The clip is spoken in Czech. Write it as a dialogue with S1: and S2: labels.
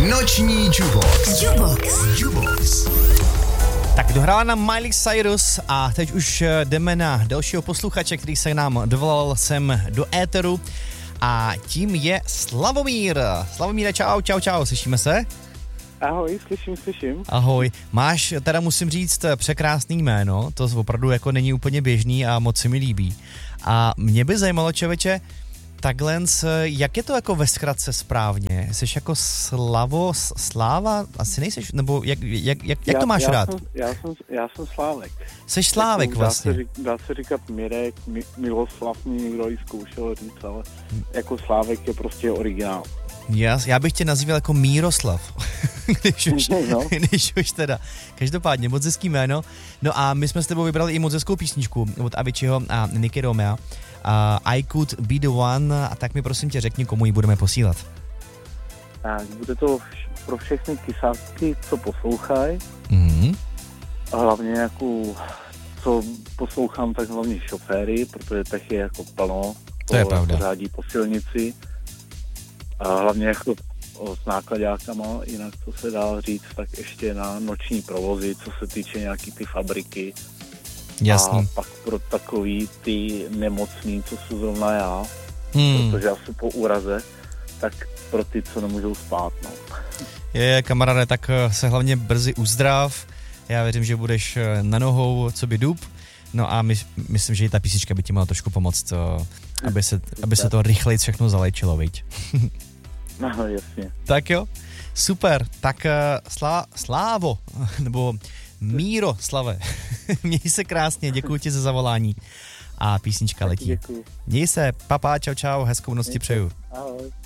S1: Noční Jubox.
S2: Tak dohrála nám Miley Cyrus a teď už jdeme na dalšího posluchače, který se nám dovolal sem do éteru a tím je Slavomír. Slavomíre, čau, slyšíme se?
S3: Ahoj, slyším.
S2: Ahoj, máš, teda musím říct, překrásný jméno, to opravdu jako není úplně běžný a moc se mi líbí. A mě by zajímalo, člověče, takhle, jak je to jako ve zkratce správně? Jsi jako Sláva? Asi nejseš, nebo jak to máš rád?
S3: Já jsem Slávek.
S2: Jsi Slávek vlastně.
S3: Dá se říkat Mirek, Miloslav mi někdo i zkoušel říct, ale jako Slávek je prostě originál.
S2: Já bych tě nazýval jako Míroslav, když už teda. Každopádně, moc hezký jméno. No a my jsme s tebou vybrali i moc hezkou písničku od Aviciiho a Nicky Romea. I Could Be The One, a tak mi prosím tě řekni, komu ji budeme posílat.
S3: Tak, bude to pro všechny kysáky, co poslouchají. A hlavně jako, co poslouchám, tak hlavně šoféry, protože těch je jako plno.
S2: To je pravda.
S3: Řádí po silnici. A hlavně jako s nákladákama, jinak co se dá říct, tak ještě na noční provozy, co se týče nějaký ty fabriky.
S2: Jasný.
S3: A pak pro takový ty nemocný, co jsou zrovna já, protože já jsem po úraze, tak pro ty, co nemůžou spát, no.
S2: Kamaráde, tak se hlavně brzy uzdrav. Já věřím, že budeš na nohou, co by dub. No a myslím, že i ta písnička by ti mohla trošku pomoct, aby se to rychleji všechno zalečilo, viď?
S3: No, jasně.
S2: Tak jo, super. Tak Slávo, nebo Míro, Slave, měj se krásně, děkuji ti za zavolání. A písnička letí.
S3: Děkuji.
S2: Měj se, papa, čau, hezkou noc ti přeju.
S3: Ahoj.